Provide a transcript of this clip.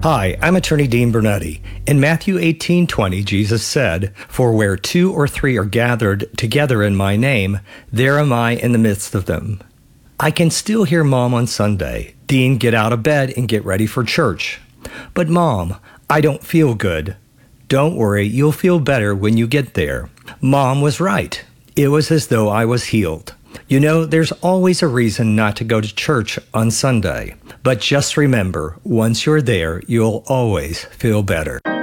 Hi, I'm attorney Dean Bernetti. In Matthew 18:20, Jesus said, "For where 2 or 3 are gathered together in my name, there am I in the midst of them." I can still hear Mom on Sunday, "Dean, get out of bed and get ready for church." "But Mom, I don't feel good." "Don't worry, you'll feel better when you get there." Mom was right. It was as though I was healed. You know, there's always a reason not to go to church on Sunday. But just remember, once you're there, you'll always feel better.